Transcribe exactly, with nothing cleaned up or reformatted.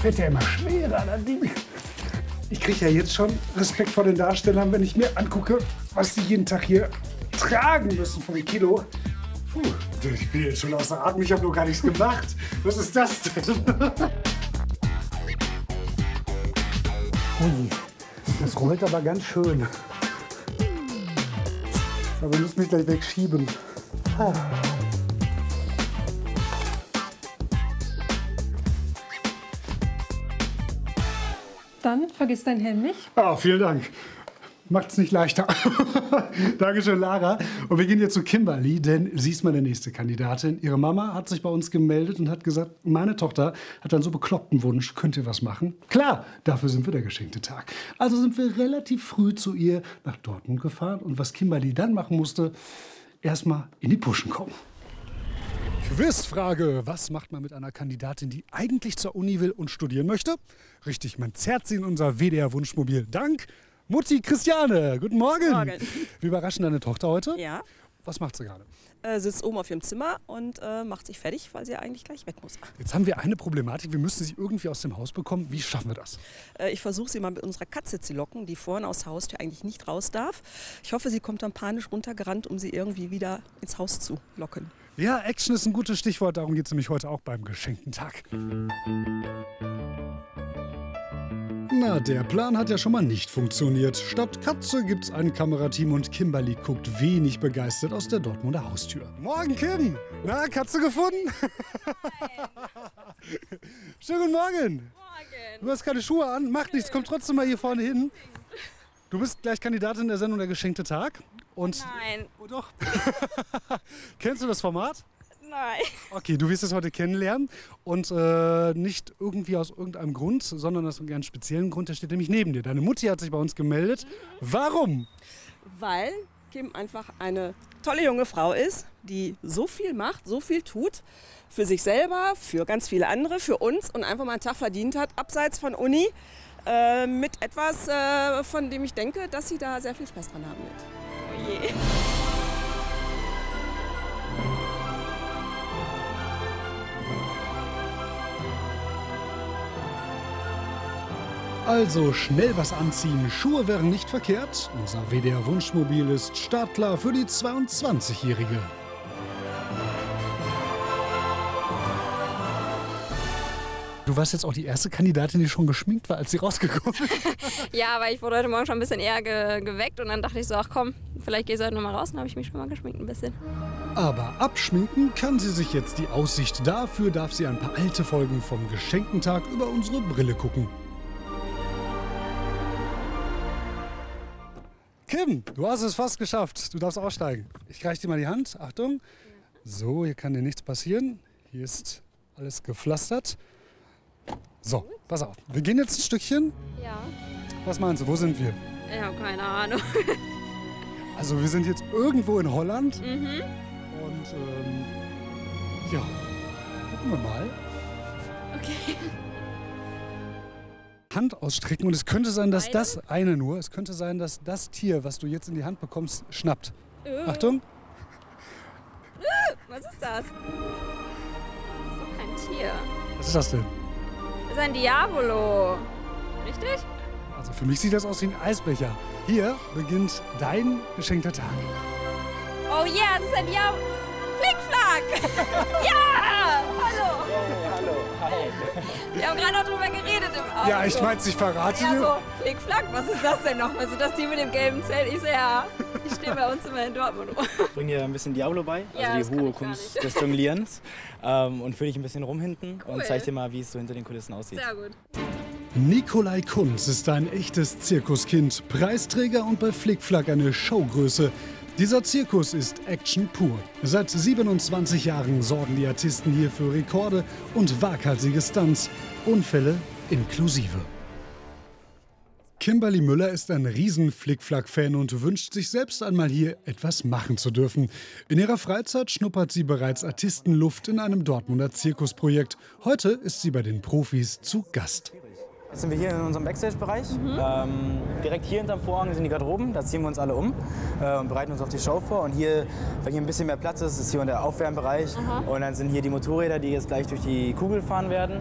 wird ja immer schwerer. Ich kriege ja jetzt schon Respekt vor den Darstellern, wenn ich mir angucke, was die jeden Tag hier tragen müssen von den Kilo. Puh, ich bin jetzt schon außer Atem, ich habe noch gar nichts gemacht. Was ist das denn? Ui, das rollt aber ganz schön. Aber wir müssen mich gleich wegschieben. Ah. Dann vergiss dein Helm nicht. Ah, vielen Dank. Macht's nicht leichter. Dankeschön, Lara. Und wir gehen jetzt zu Kimberly, denn sie ist meine nächste Kandidatin. Ihre Mama hat sich bei uns gemeldet und hat gesagt, meine Tochter hat einen so bekloppten Wunsch, könnt ihr was machen? Klar, dafür sind wir der geschenkte Tag. Also sind wir relativ früh zu ihr nach Dortmund gefahren. Und was Kimberly dann machen musste, erstmal in die Puschen kommen. Quizfrage. Was macht man mit einer Kandidatin, die eigentlich zur Uni will und studieren möchte? Richtig, man zerrt sie in unser W D R-Wunschmobil. Dank Mutti Christiane. Guten Morgen. Morgen. Wir überraschen deine Tochter heute. Ja. Was macht sie gerade? Äh, sitzt oben auf ihrem Zimmer und äh, macht sich fertig, weil sie eigentlich gleich weg muss. Jetzt haben wir eine Problematik. Wir müssen sie irgendwie aus dem Haus bekommen. Wie schaffen wir das? Äh, ich versuche sie mal mit unserer Katze zu locken, die vorne aus der Haustür eigentlich nicht raus darf. Ich hoffe, sie kommt dann panisch runtergerannt, um sie irgendwie wieder ins Haus zu locken. Ja, Action ist ein gutes Stichwort. Darum geht es nämlich heute auch beim geschenkten Tag. Na, der Plan hat ja schon mal nicht funktioniert. Statt Katze gibt's ein Kamerateam und Kimberly guckt wenig begeistert aus der Dortmunder Haustür. Morgen, Kim! Na, Katze gefunden? Schönen guten Morgen! Morgen! Du hast keine Schuhe an, macht nichts, komm trotzdem mal hier vorne hin. Du bist gleich Kandidatin der Sendung Der geschenkte Tag. Und Nein. Oh doch. Kennst du das Format? Nein. Okay, du wirst es heute kennenlernen und äh, nicht irgendwie aus irgendeinem Grund, sondern aus einem ganz speziellen Grund, der steht nämlich neben dir. Deine Mutti hat sich bei uns gemeldet. Warum? Weil Kim einfach eine tolle junge Frau ist, die so viel macht, so viel tut. Für sich selber, für ganz viele andere, für uns und einfach mal einen Tag verdient hat, abseits von Uni, äh, mit etwas, äh, von dem ich denke, dass sie da sehr viel Spaß dran haben wird. Oh je. Also schnell was anziehen, Schuhe wären nicht verkehrt. Unser W D R-Wunschmobil ist startklar für die zweiundzwanzigjährige. Du warst jetzt auch die erste Kandidatin, die schon geschminkt war, als sie rausgekommen ist. Ja, aber ich wurde heute Morgen schon ein bisschen eher ge geweckt und dann dachte ich so, ach komm, vielleicht gehst du heute noch mal raus. Dann habe ich mich schon mal geschminkt ein bisschen. Aber abschminken kann sie sich jetzt die Aussicht. Dafür darf sie ein paar alte Folgen vom geschenkten Tag über unsere Brille gucken. Kim, du hast es fast geschafft. Du darfst aussteigen. Ich reiche dir mal die Hand. Achtung. So, hier kann dir nichts passieren. Hier ist alles gepflastert. So, pass auf. Wir gehen jetzt ein Stückchen. Ja. Was meinst du, wo sind wir? Ich habe keine Ahnung. Also wir sind jetzt irgendwo in Holland. Mhm. Und ähm, ja, gucken wir mal. Okay. Hand ausstrecken und es könnte sein, dass Beide? das eine nur, es könnte sein, dass das Tier, was du jetzt in die Hand bekommst, schnappt. Äh. Achtung. Äh, was ist das? Das ist doch kein Tier. Was ist das denn? Das ist ein Diavolo. Richtig? Also für mich sieht das aus wie ein Eisbecher. Hier beginnt dein geschenkter Tag. Oh yeah, das ist ein Diavolo. Flickflack! Ja! Hallo! Hey, hallo, hi. Wir haben gerade noch drüber geredet im Auto. Ja, ich mein's, ich verrate Ja, dir. so, Flickflack, was ist das denn nochmal? So das die mit dem gelben Zelt? Ich so, ja, ich stehe bei uns immer in Dortmund rum. Ich bring dir ein bisschen Diablo bei, Ja, das also die kann hohe ich gar Kunst nicht. des Jonglierens. Ähm, und führe dich ein bisschen rum hinten Cool. und zeig dir mal, wie es so hinter den Kulissen aussieht. Sehr gut. Nikolai Kunz ist ein echtes Zirkuskind, Preisträger und bei Flickflack eine Showgröße. Dieser Zirkus ist Action pur. Seit siebenundzwanzig Jahren sorgen die Artisten hier für Rekorde und waghalsige Stunts, Unfälle inklusive. Kimberly Müller ist ein Riesen-Flickflack-Fan und wünscht sich selbst einmal hier etwas machen zu dürfen. In ihrer Freizeit schnuppert sie bereits Artistenluft in einem Dortmunder Zirkusprojekt. Heute ist sie bei den Profis zu Gast. Jetzt sind wir hier in unserem Backstage-Bereich. Ähm, direkt hier hinterm Vorhang sind die Garderoben, da ziehen wir uns alle um äh, und bereiten uns auf die Show vor. Und hier, weil hier ein bisschen mehr Platz ist, ist hier der Aufwärmbereich. Und dann sind hier die Motorräder, die jetzt gleich durch die Kugel fahren werden.